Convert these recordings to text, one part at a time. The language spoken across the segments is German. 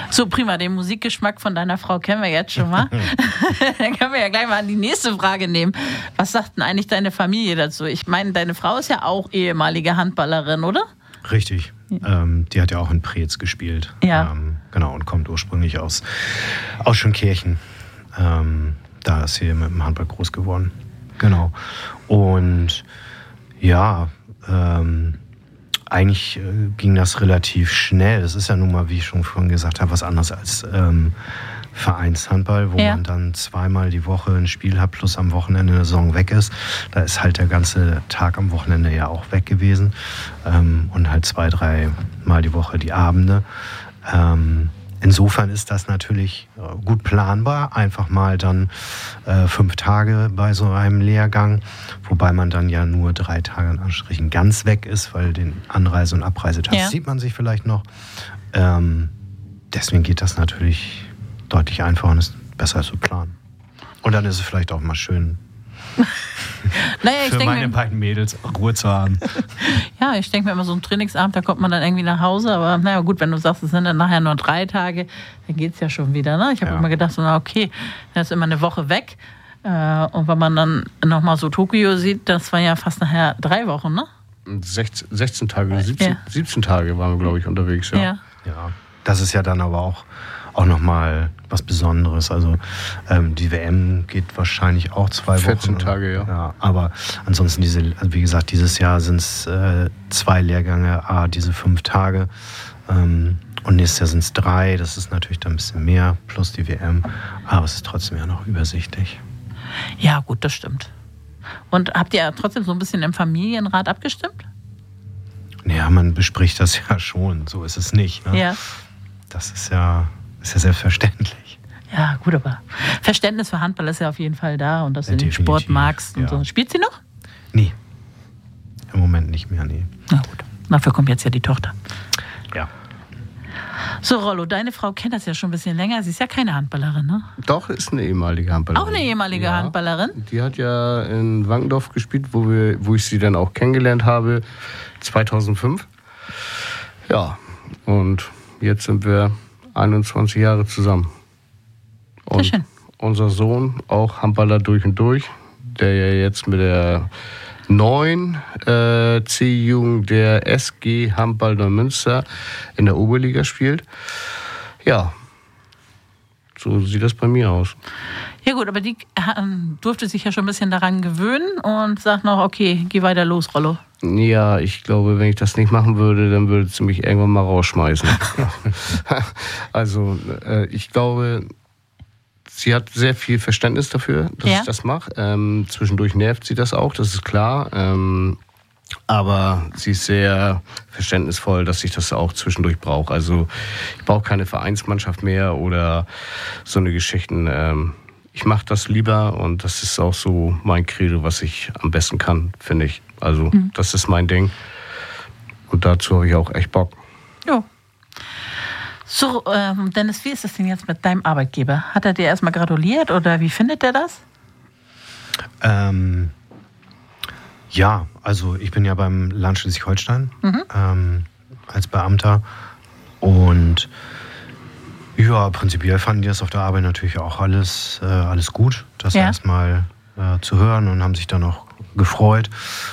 So, prima, den Musikgeschmack von deiner Frau kennen wir jetzt schon mal. Dann können wir ja gleich mal an die nächste Frage nehmen. Was sagt denn eigentlich deine Familie dazu? Ich meine, deine Frau ist ja auch ehemalige Handballerin, oder? Richtig. Ja. Die hat ja auch in Preetz gespielt. Ja. Genau, und kommt ursprünglich aus Schönkirchen. Da ist sie mit dem Handball groß geworden. Genau. Und ja, eigentlich ging das relativ schnell. Das ist ja nun mal, wie ich schon vorhin gesagt habe, was anderes als Vereinshandball, wo man dann zweimal die Woche ein Spiel hat, plus am Wochenende eine Saison weg ist. Da ist halt der ganze Tag am Wochenende ja auch weg gewesen. Und halt 2-3 Mal die Woche die Abende. Insofern ist das natürlich gut planbar, einfach mal dann 5 Tage bei so einem Lehrgang, wobei man dann ja nur 3 Tage in Anführungsstrichen ganz weg ist, weil den Anreise- und Abreisetag sieht man sich vielleicht noch. Deswegen geht das natürlich deutlich einfacher und ist besser zu planen. Und dann ist es vielleicht auch mal schön, für meine beiden Mädels Ruhe zu haben. Ja, ich denke mir immer, so ein Trainingsabend, da kommt man dann irgendwie nach Hause. Aber naja, gut, wenn du sagst, es sind dann nachher nur 3 Tage, dann geht es ja schon wieder. Ne? Ich habe immer gedacht, so, na okay, dann ist immer eine Woche weg. Und wenn man dann nochmal so Tokio sieht, das war ja fast nachher 3 Wochen, ne? 16 Tage, 17 Tage waren wir, glaube ich, unterwegs. Ja, das ist ja dann aber auch nochmal was Besonderes. Also die WM geht wahrscheinlich auch 2 Wochen. 14 Tage, ja. Aber ansonsten, wie gesagt, dieses Jahr sind es 2 Lehrgänge, diese 5 Tage. Und nächstes Jahr sind es 3. Das ist natürlich dann ein bisschen mehr, plus die WM. Aber es ist trotzdem ja noch übersichtlich. Ja, gut, das stimmt. Und habt ihr trotzdem so ein bisschen im Familienrat abgestimmt? Ja, man bespricht das ja schon. So ist es nicht. Ne? Ja. Das ist ja selbstverständlich. Ja, gut, aber Verständnis für Handball ist ja auf jeden Fall da und dass du den Sport magst und so. Spielt sie noch? Nee. Im Moment nicht mehr, nee. Na gut, dafür kommt jetzt ja die Tochter. Ja. So, Rollo, deine Frau kennt das ja schon ein bisschen länger. Sie ist ja keine Handballerin, ne? Doch, ist eine ehemalige Handballerin. Auch eine ehemalige Handballerin? Die hat ja in Wankendorf gespielt, wo ich sie dann auch kennengelernt habe, 2005. Ja, und jetzt sind wir 21 Jahre zusammen. Und sehr schön. Unser Sohn, auch Handballer durch und durch, der ja jetzt mit der neuen C-Jugend der SG Handball Neumünster in der Oberliga spielt. Ja, so sieht das bei mir aus. Ja gut, aber die durfte sich ja schon ein bisschen daran gewöhnen und sagt noch, okay, geh weiter los, Rollo. Ja, ich glaube, wenn ich das nicht machen würde, dann würde sie mich irgendwann mal rausschmeißen. Also ich glaube, sie hat sehr viel Verständnis dafür, dass ich das mache. Zwischendurch nervt sie das auch, das ist klar. Aber sie ist sehr verständnisvoll, dass ich das auch zwischendurch brauche. Also ich brauche keine Vereinsmannschaft mehr oder so eine Geschichten. Ich mache das lieber und das ist auch so mein Credo, was ich am besten kann, finde ich. Also das ist mein Ding und dazu habe ich auch echt Bock. Ja. So, Dennis, wie ist es denn jetzt mit deinem Arbeitgeber? Hat er dir erstmal gratuliert oder wie findet er das? Ja, also ich bin ja beim Land Schleswig-Holstein als Beamter und ja, prinzipiell fanden die das auf der Arbeit natürlich auch alles gut, das erstmal zu hören und haben sich dann auch gefreut.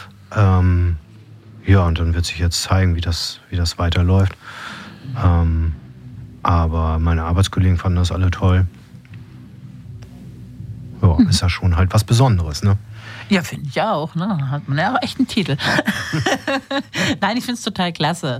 Ja, und dann wird sich jetzt zeigen, wie das weiterläuft. Aber meine Arbeitskollegen fanden das alle toll. Ja, ist ja schon halt was Besonderes, ne? Ja, finde ich auch, ne? Dann hat man ja auch echt einen Titel. Nein, ich finde es total klasse.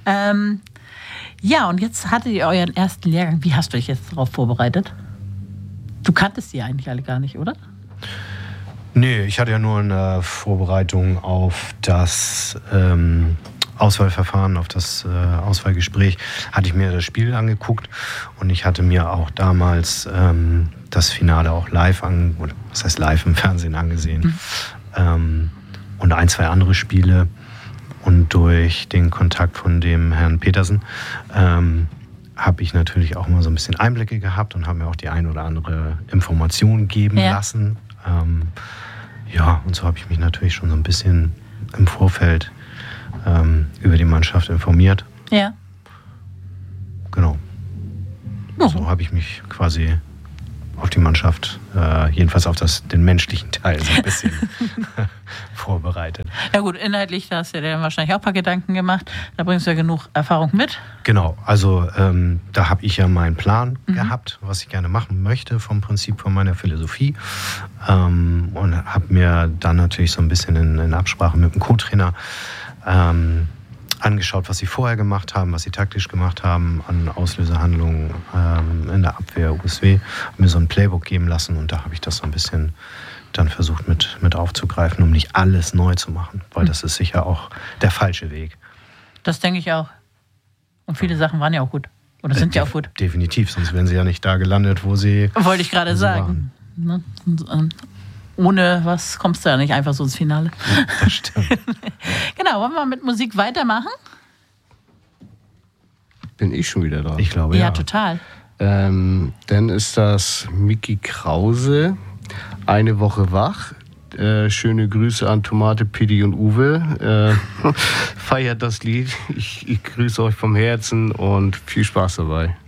Ja, und jetzt hattet ihr euren ersten Lehrgang. Wie hast du dich jetzt darauf vorbereitet? Du kanntest die eigentlich alle gar nicht, oder? Nee, ich hatte ja nur eine Vorbereitung auf das Auswahlverfahren, auf das Auswahlgespräch, hatte ich mir das Spiel angeguckt und ich hatte mir auch damals das Finale auch live im Fernsehen angesehen. Und 1, 2 andere Spiele. Und durch den Kontakt von dem Herrn Petersen habe ich natürlich auch mal so ein bisschen Einblicke gehabt und habe mir auch die ein oder andere Information geben lassen. Ja, und so habe ich mich natürlich schon so ein bisschen im Vorfeld über die Mannschaft informiert. Ja. Genau. So habe ich mich quasi auf die Mannschaft, jedenfalls auf den menschlichen Teil so ein bisschen vorbereitet. Ja gut, inhaltlich, da hast du dir dann wahrscheinlich auch ein paar Gedanken gemacht. Da bringst du ja genug Erfahrung mit. Genau, also da habe ich ja meinen Plan gehabt, was ich gerne machen möchte vom Prinzip von meiner Philosophie. Und habe mir dann natürlich so ein bisschen in Absprache mit dem Co-Trainer angeschaut, was sie vorher gemacht haben, was sie taktisch gemacht haben an Auslösehandlungen in der Abwehr USW. Habe mir so ein Playbook geben lassen und da habe ich das so ein bisschen dann versucht mit aufzugreifen, um nicht alles neu zu machen, weil das ist sicher auch der falsche Weg. Das denke ich auch. Und viele Sachen waren ja auch gut. Oder sind ja auch gut. Definitiv, sonst wären sie ja nicht da gelandet, wo sie wollte ich gerade sagen. Ne? Ohne was kommst du ja nicht einfach so ins Finale. Das stimmt. Genau, wollen wir mit Musik weitermachen? Bin ich schon wieder dran? Ich glaube, ja. Ja, total. Dann ist das Micky Krause, Eine Woche wach. Schöne Grüße an Tomate, Pidi und Uwe. Feiert das Lied. Ich grüße euch vom Herzen und viel Spaß dabei.